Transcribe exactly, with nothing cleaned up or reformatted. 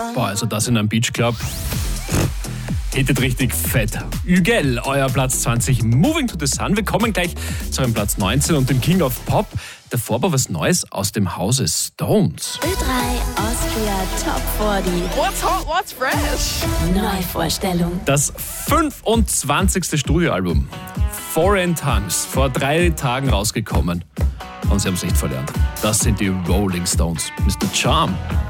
Boah, also das in einem Beachclub hittet richtig fett. Hügel, euer Platz zwanzig, Moving to the Sun. Wir kommen gleich zu eurem Platz neunzehn und dem King of Pop. Davor aber was Neues aus dem Hause Stones. Ö drei Austria Top vierzig. What's hot, what's fresh? Neuvorstellung. Das fünfundzwanzigste Studioalbum, Foreign Tongues, vor drei Tagen rausgekommen. Und sie haben es nicht verlernt. Das sind die Rolling Stones. Mister Charm.